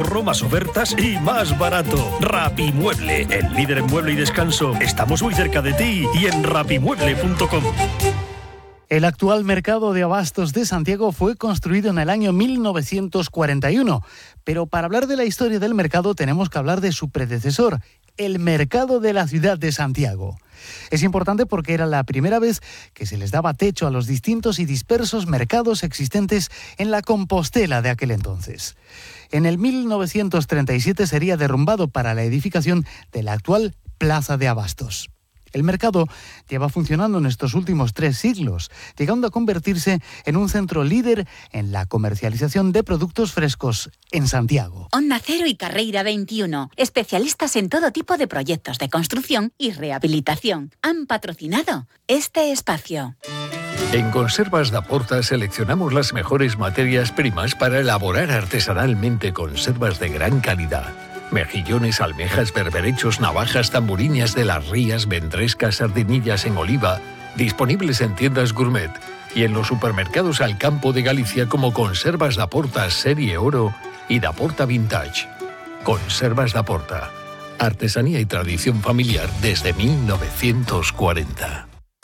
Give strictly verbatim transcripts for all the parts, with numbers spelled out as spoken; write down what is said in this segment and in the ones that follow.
ahorro, más ofertas y más barato. Rapimueble, el líder en mueble y descanso. Estamos muy cerca de ti y en rapimueble punto com. El actual mercado de abastos de Santiago fue construido en el año mil novecientos cuarenta y uno, pero para hablar de la historia del mercado tenemos que hablar de su predecesor, el mercado de la ciudad de Santiago. Es importante porque era la primera vez que se les daba techo a los distintos y dispersos mercados existentes en la Compostela de aquel entonces. En el mil novecientos treinta y siete sería derrumbado para la edificación de la actual Plaza de Abastos. El mercado lleva funcionando en estos últimos tres siglos, llegando a convertirse en un centro líder en la comercialización de productos frescos en Santiago. Onda Cero y Carreira veintiuno, especialistas en todo tipo de proyectos de construcción y rehabilitación, han patrocinado este espacio. En Conservas da Porta seleccionamos las mejores materias primas para elaborar artesanalmente conservas de gran calidad. Mejillones, almejas, berberechos, navajas, tamburiñas de las rías, ventrescas, sardinillas en oliva, disponibles en tiendas gourmet y en los supermercados al campo de Galicia como Conservas da Porta Serie Oro y da Porta Vintage. Conservas da Porta, artesanía y tradición familiar desde mil novecientos cuarenta.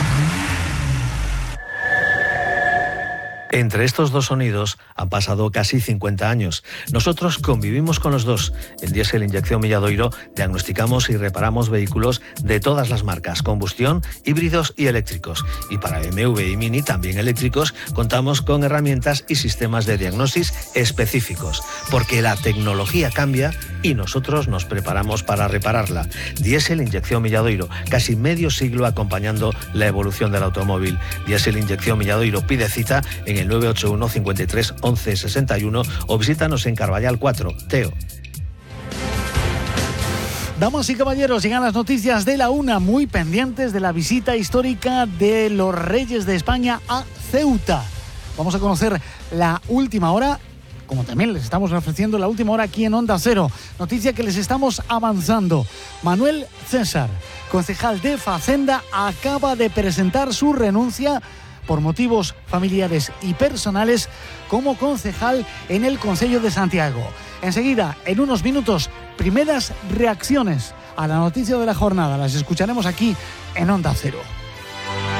Entre estos dos sonidos han pasado casi cincuenta años. Nosotros convivimos con los dos. En Diesel Inyección Milladoiro diagnosticamos y reparamos vehículos de todas las marcas, combustión, híbridos y eléctricos. Y para B M W y Mini, también eléctricos, contamos con herramientas y sistemas de diagnosis específicos. Porque la tecnología cambia y nosotros nos preparamos para repararla. Diesel Inyección Milladoiro, casi medio siglo acompañando la evolución del automóvil. Diesel Inyección Milladoiro, pide cita en el nueve ocho uno, cincuenta y tres, once, sesenta y uno o visítanos en Carballal cuatro, Teo. Damas y caballeros, llegan las noticias de la una, muy pendientes de la visita histórica de los Reyes de España a Ceuta. Vamos a conocer la última hora, como también les estamos ofreciendo la última hora aquí en Onda Cero. Noticia que les estamos avanzando. Manuel César, concejal de Facenda, acaba de presentar su renuncia por motivos familiares y personales como concejal en el Concello de Santiago. Enseguida, en unos minutos, primeras reacciones a la noticia de la jornada. Las escucharemos aquí en Onda Cero.